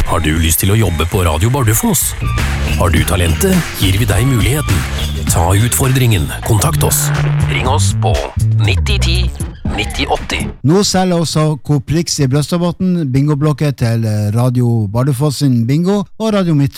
Har du lyst til å jobbe på Radio Bardufoss? Har du talentet, gir vi deg muligheten. Ta utfordringen, kontakt oss. Ring oss på 9010 9080. Nå selger også Coop Rix i Brøstadbotn bingoblokker til Radio Bardufoss sin bingo og Radio Midt